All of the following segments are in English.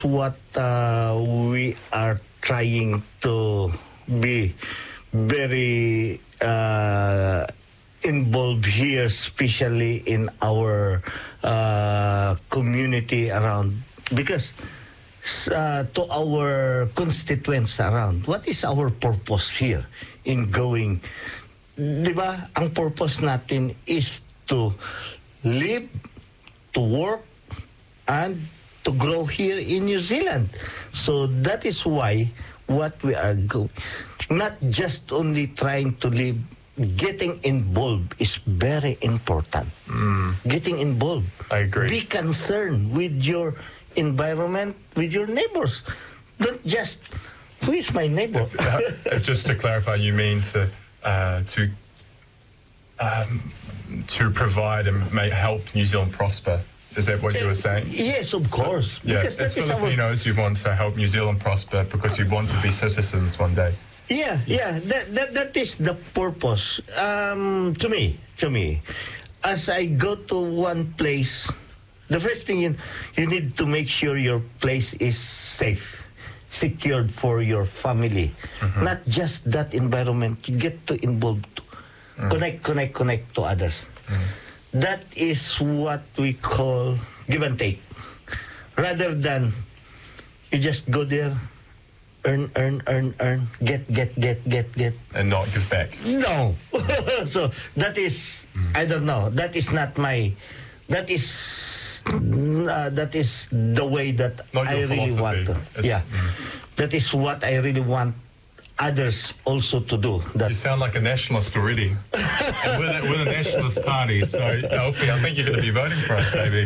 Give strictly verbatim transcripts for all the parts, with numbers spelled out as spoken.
what uh, we are trying to be very uh, involved here, especially in our uh, community around, because uh, to our constituents around, what is our purpose here in going? Di ba, ang purpose natin is to live, to work, and to grow here in New Zealand. So that is why what we are going, not just only trying to live, getting involved is very important. Mm. Getting involved. I agree. Be concerned with your environment, with your neighbors. Don't just, who is my neighbor? If, uh, if just to clarify, you mean to uh, to um, to provide and make, help New Zealand prosper? Is that what you were saying? Yes, of course. So, yeah, because as that is our... Filipinos, you want to help New Zealand prosper because you want to be citizens one day. Yeah, yeah, that that that is the purpose. Um, to me, to me, as I go to one place, the first thing you you need to make sure your place is safe, secured for your family, mm-hmm. not just that environment. You get to involve, to mm. connect, connect, connect to others. Mm. That is what we call give and take, rather than you just go there. Earn, earn, earn, earn, get, get, get, get, get. And not give back. No. So that is, mm. I don't know, that is not my, that is, uh, that is the way that not I really want to. Yeah. Mm. That is what I really want others also to do. That you sound like a nationalist already. And we're, the, we're the nationalist party, so Alfie, I think you're going to be voting for us, baby.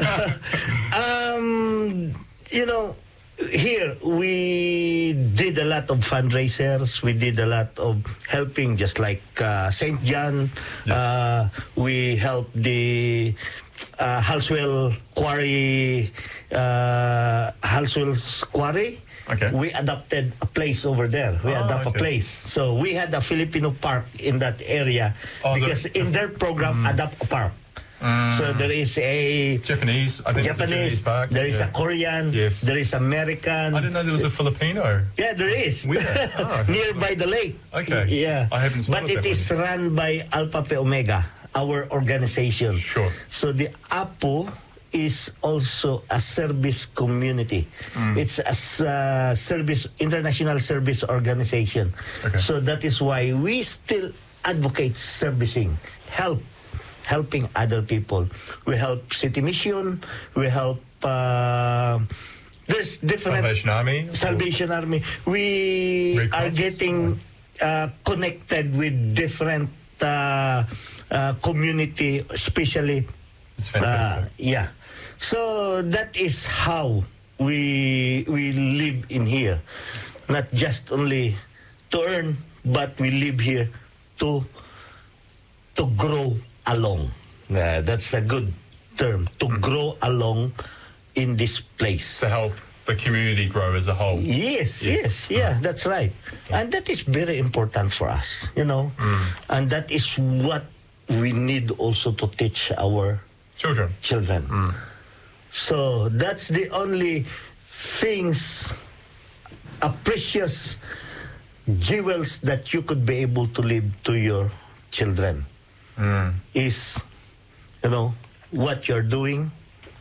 um, you know, here, we did a lot of fundraisers. We did a lot of helping, just like uh, Saint John. Yes. Uh, we helped the uh, Halswell Quarry, uh, Halswell's Quarry. Okay. We adopted a place over there. We oh, adopt okay. a place. So we had a Filipino park in that area oh, because the, in their program, mm. Adopt a Park. Mm. So there is a Japanese, I think Japanese, it's a Japanese park. There is yeah. a Korean, yes. there is American. I didn't know there was a Filipino. Yeah, there is. Oh, nearby the lake. Okay. Yeah. I haven't spotted But it that is one. run by Alpha Phi Omega, our organization. Sure. So the A P O is also a service community. Mm. It's a uh, service, international service organization. Okay. So that is why we still advocate servicing, help. helping other people. We help City Mission. We help. Uh, there's different Salvation Army. Salvation Army. We Red are Cross? getting uh, connected with different uh, uh, community, especially. It's fantastic. Uh, yeah. So that is how we we live in here, not just only to earn, but we live here to to grow along. Uh, that's a good term, to mm. grow along in this place. To help the community grow as a whole. Yes, yes, yes yeah, mm. that's right. Yeah. And that is very important for us, you know. Mm. And that is what we need also to teach our children. Children. Mm. So that's the only things, a precious jewels that you could be able to leave to your children. Mm. Is, you know, what you're doing.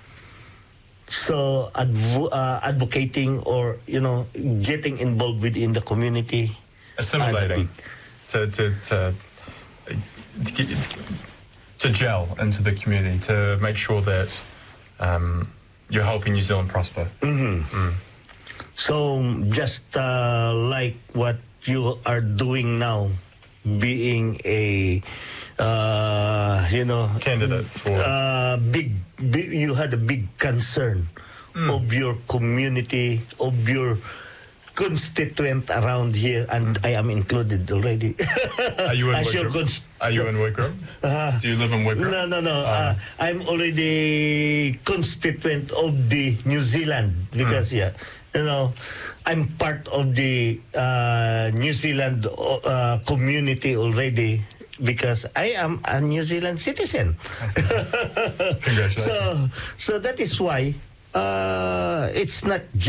So adv- uh, advocating or, you know, getting involved within the community. Assimilating. To, to, to, to, get, to gel into the community, to make sure that um, you're helping New Zealand prosper. Mm-hmm. Mm. So just uh, like what you are doing now, being a Uh, you know, candidate for uh, big, big. You had a big concern mm. of your community, of your constituent around here, and I am included already. Are you in Wigram? Const- Are you in Wigram? Uh, Do you live in Wigram? No, no, no. Uh, uh, I'm already constituent of the New Zealand because, mm. yeah, you know, I'm part of the uh, New Zealand uh, community already. Because I am a New Zealand citizen. Congratulations. So, so that is why uh, it's not